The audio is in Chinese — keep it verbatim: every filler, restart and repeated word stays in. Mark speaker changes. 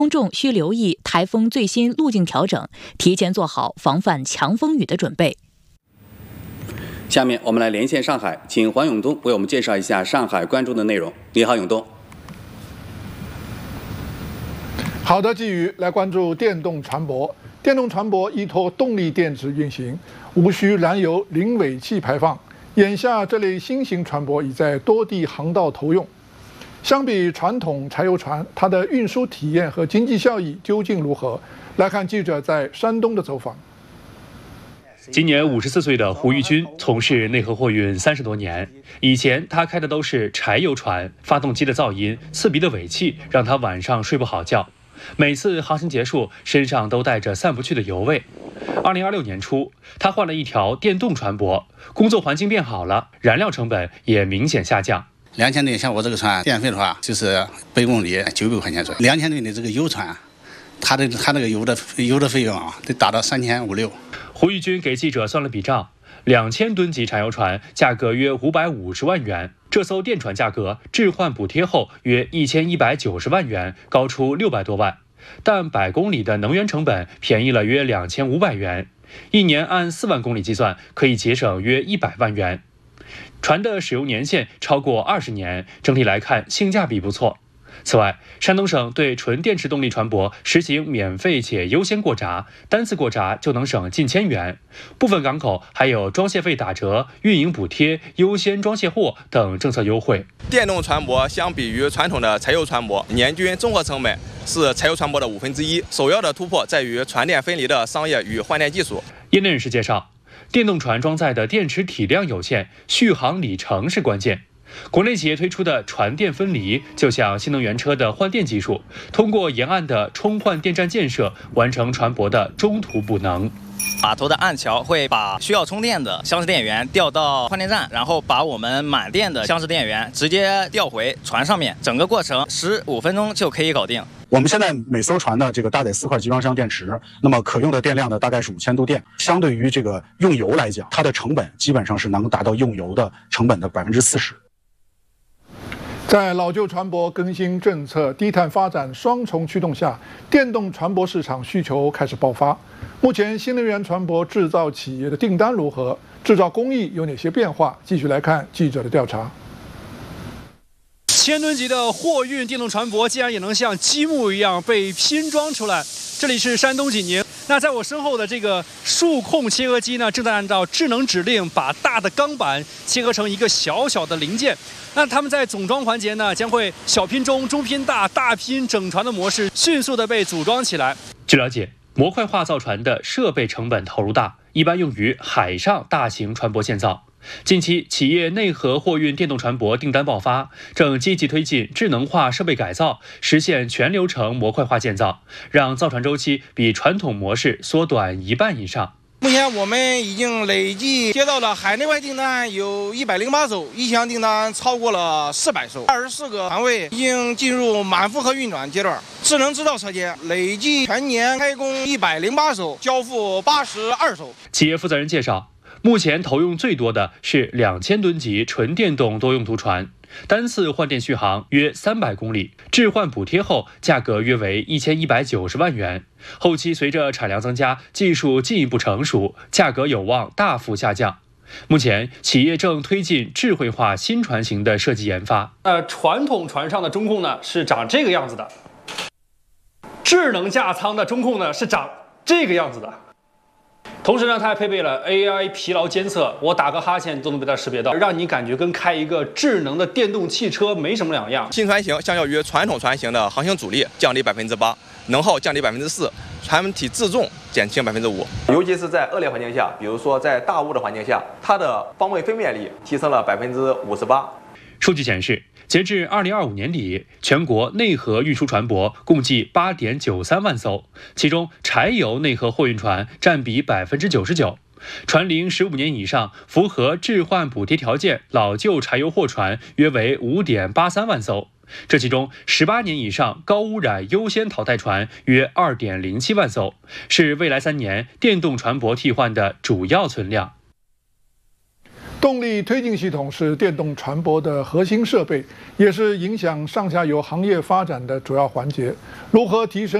Speaker 1: 公众需留意台风最新路径调整，提前做好防范强风雨的准备。
Speaker 2: 下面我们来连线上海，请黄永东为我们介绍一下上海关注的内容。你好，永东。
Speaker 3: 好的，基于来关注电动船舶。电动船舶依托动力电池运行，无需燃油、零尾气排放。眼下这类新型船舶已在多地航道投用。相比传统柴油船，它的运输体验和经济效益究竟如何？来看记者在山东的走访。
Speaker 4: 今年五十四岁的胡玉军从事内河货运三十多年，以前他开的都是柴油船，发动机的噪音、刺鼻的尾气让他晚上睡不好觉。每次航行结束，身上都带着散不去的油味。二零二六年初，他换了一条电动船舶，工作环境变好了，燃料成本也明显下降。
Speaker 5: 两千吨像我这个船，电费的话就是百公里九百块钱左右。两千吨的这个油船，它的它那个油的油的费用啊，得达到三千五六。
Speaker 4: 胡玉军给记者算了笔账，两千吨级柴油船价格约五百五十万元，这艘电船价格置换补贴后约一千一百九十万元，高出六百多万。但百公里的能源成本便宜了约两千五百元，一年按四万公里计算，可以节省约一百万元。船的使用年限超过二十年，整体来看性价比不错。此外，山东省对纯电池动力船舶实行免费且优先过闸，单次过闸就能省近千元。部分港口还有装卸费打折、运营补贴、优先装卸货等政策优惠。
Speaker 6: 电动船舶相比于传统的柴油船舶，年均综合成本是柴油船舶的五分之一。首要的突破在于船电分离的商业与换电技术。
Speaker 4: 业内人士介绍，电动船装载的电池体量有限，续航里程是关键。国内企业推出的船电分离，就像新能源车的换电技术，通过沿岸的充换电站建设，完成船舶的中途补能。
Speaker 7: 码头的岸桥会把需要充电的箱式电源调到换电站，然后把我们满电的箱式电源直接调回船上面，整个过程十五分钟就可以搞定。
Speaker 8: 我们现在每艘船的这个搭载四块集装箱电池，那么可用的电量呢大概是五千度电，相对于这个用油来讲，它的成本基本上是能达到用油的成本的百分之四十。
Speaker 3: 在老旧船舶更新政策、低碳发展双重驱动下，电动船舶市场需求开始爆发。目前新能源船舶制造企业的订单如何？制造工艺有哪些变化？继续来看记者的调查。
Speaker 9: 千吨级的货运电动船舶竟然也能像积木一样被拼装出来。这里是山东济宁，那在我身后的这个数控切割机呢，正在按照智能指令把大的钢板切割成一个小小的零件。那他们在总装环节呢，将会小拼中、中拼大、大拼整船的模式迅速的被组装起来。
Speaker 4: 据了解，模块化造船的设备成本投入大，一般用于海上大型船舶建造。近期，企业内河货运电动船舶订单爆发，正积极推进智能化设备改造，实现全流程模块化建造，让造船周期比传统模式缩短一半以上。
Speaker 10: 目前我们已经累计接到了海内外订单有一百零八艘，意向订单超过了四百艘，二十四个船位已经进入满负荷运转阶段。智能制造车间累计全年开工一百零八艘，交付八十二艘。
Speaker 4: 企业负责人介绍，目前投用最多的是两千吨级纯电动多用途船，单次换电续航约三百公里，置换补贴后价格约为一千一百九十万元。后期随着产量增加，技术进一步成熟，价格有望大幅下降。目前，企业正推进智慧化新船型的设计研发。
Speaker 9: 呃，传统船上的中控呢是长这个样子的，智能架舱的中控呢是长这个样子的。同时呢，它还配备了 A I 疲劳监测，我打个哈欠都能被它识别到，让你感觉跟开一个智能的电动汽车没什么两样。
Speaker 6: 新船型相较于传统船型的航行阻力降低百分之八，能耗降低百分之四，船体自重减轻百分之五。尤其是在恶劣环境下，比如说在大雾的环境下，它的方位分辨率提升了百分之五十八。
Speaker 4: 数据显示，截至二零二五年底，全国内河运输船舶共计八点九三万艘，其中柴油内河货运船占比百分之九十九。船龄十五年以上、符合置换补贴条件老旧柴油货船约为五点八三万艘，这其中十八年以上高污染优先淘汰船约二点零七万艘，是未来三年电动船舶替换的主要存量。
Speaker 3: 动力推进系统是电动船舶的核心设备，也是影响上下游行业发展的主要环节。如何提升